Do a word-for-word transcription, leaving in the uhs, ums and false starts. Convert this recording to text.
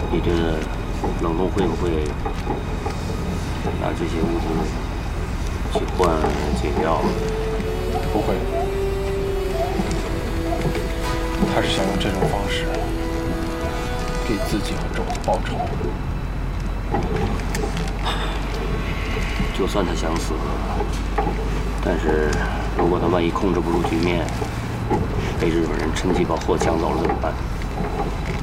你觉得冷冻会不会拿这些物资去换解药？ 不会，他是想用这种方式给自己和周子报仇。 就算他想死，但是如果他万一控制不住局面，被日本人趁机把货抢走了怎么办？